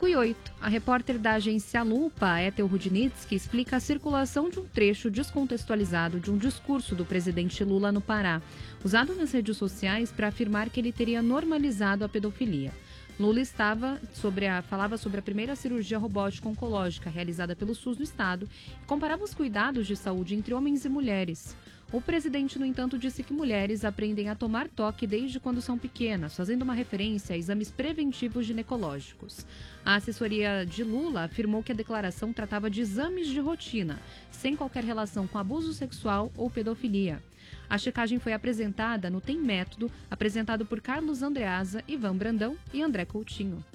5h08. A repórter da agência Lupa, Ethel Rudnitsky, explica a circulação de um trecho descontextualizado de um discurso do presidente Lula no Pará, usado nas redes sociais para afirmar que ele teria normalizado a pedofilia. Lula falava sobre a primeira cirurgia robótica oncológica realizada pelo SUS no estado e comparava os cuidados de saúde entre homens e mulheres. O presidente, no entanto, disse que mulheres aprendem a tomar toque desde quando são pequenas, fazendo uma referência a exames preventivos ginecológicos. A assessoria de Lula afirmou que a declaração tratava de exames de rotina, sem qualquer relação com abuso sexual ou pedofilia. A checagem foi apresentada no Tem Método, apresentado por Carlos Andreasa, Ivan Brandão e André Coutinho.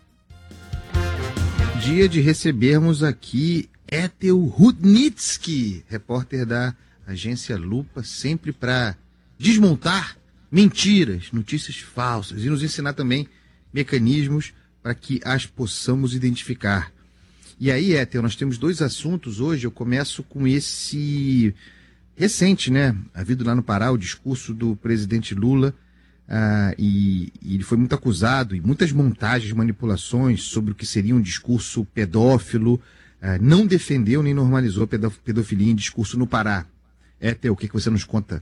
Dia de recebermos aqui Ethel Rudnitsky, repórter da agência Lupa, sempre para desmontar mentiras, notícias falsas e nos ensinar também mecanismos para que as possamos identificar. E aí, Ethel, nós temos dois assuntos hoje. Eu começo com esse recente, né? Havido lá no Pará o discurso do presidente Lula, e ele foi muito acusado, e muitas montagens, manipulações sobre o que seria um discurso pedófilo, não defendeu nem normalizou a pedofilia em discurso no Pará. Ethel, o que você nos conta?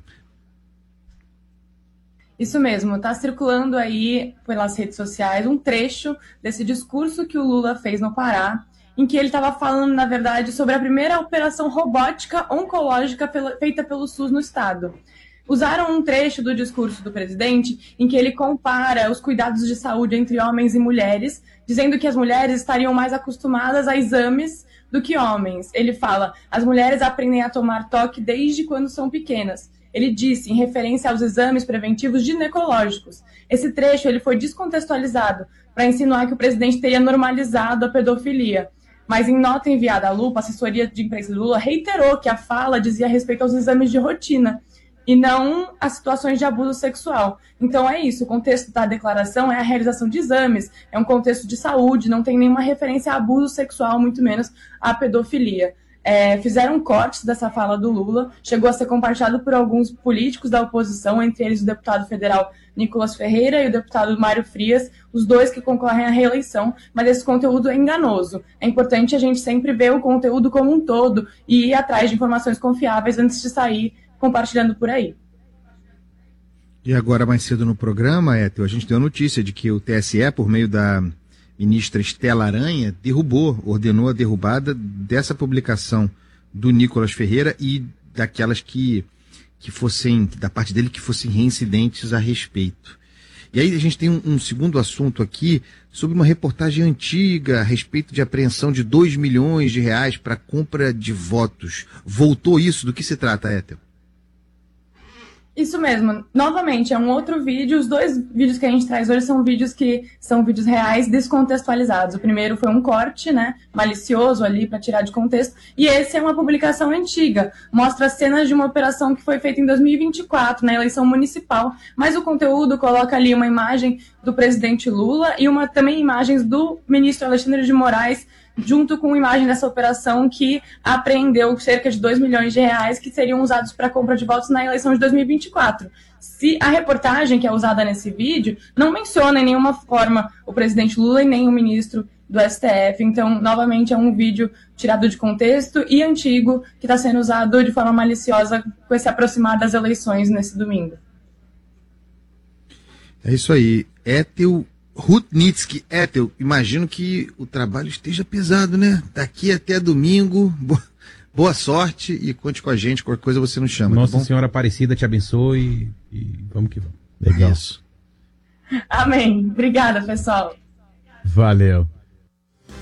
Isso mesmo, está circulando aí pelas redes sociais um trecho desse discurso que o Lula fez no Pará, em que ele estava falando, na verdade, sobre a primeira operação robótica oncológica feita pelo SUS no estado. Usaram um trecho do discurso do presidente em que ele compara os cuidados de saúde entre homens e mulheres, dizendo que as mulheres estariam mais acostumadas a exames do que homens. Ele fala, as mulheres aprendem a tomar toque desde quando são pequenas. Ele disse, em referência aos exames preventivos ginecológicos. Esse trecho ele foi descontextualizado para insinuar que o presidente teria normalizado a pedofilia. Mas em nota enviada à Lupa, a assessoria de imprensa do Lula reiterou que a fala dizia respeito aos exames de rotina e não às situações de abuso sexual. Então é isso, o contexto da declaração é a realização de exames, é um contexto de saúde, não tem nenhuma referência a abuso sexual, muito menos a pedofilia. Fizeram cortes dessa fala do Lula, chegou a ser compartilhado por alguns políticos da oposição, entre eles o deputado federal Nicolas Ferreira e o deputado Mário Frias, os dois que concorrem à reeleição, mas esse conteúdo é enganoso. É importante a gente sempre ver o conteúdo como um todo e ir atrás de informações confiáveis antes de sair compartilhando por aí. E agora, mais cedo no programa, Ethel, a gente deu a notícia de que o TSE, por meio da ministra Estela Aranha, ordenou a derrubada dessa publicação do Nicolas Ferreira e daquelas que fossem, da parte dele, que fossem reincidentes a respeito. E aí a gente tem um segundo assunto aqui sobre uma reportagem antiga a respeito de apreensão de R$2 milhões para compra de votos. Voltou isso? Do que se trata, Ethel? Isso mesmo. Novamente, é um outro vídeo. Os dois vídeos que a gente traz hoje são vídeos reais descontextualizados. O primeiro foi um corte, né, malicioso ali para tirar de contexto. E esse é uma publicação antiga. Mostra cenas de uma operação que foi feita em 2024, na eleição municipal. Mas o conteúdo coloca ali uma imagem do presidente Lula e também imagens do ministro Alexandre de Moraes, junto com a imagem dessa operação que apreendeu cerca de R$2 milhões que seriam usados para compra de votos na eleição de 2024. Se a reportagem que é usada nesse vídeo não menciona em nenhuma forma o presidente Lula e nem o ministro do STF, então, novamente, é um vídeo tirado de contexto e antigo que está sendo usado de forma maliciosa com esse aproximar das eleições nesse domingo. É isso aí. Ethel Rudnitsky. Ethel, imagino que o trabalho esteja pesado, né? Daqui até domingo, boa sorte e conte com a gente, qualquer coisa você nos chama. Nossa tá Senhora Aparecida te abençoe e vamos que vamos. Legal. Isso. Amém. Obrigada, pessoal. Valeu.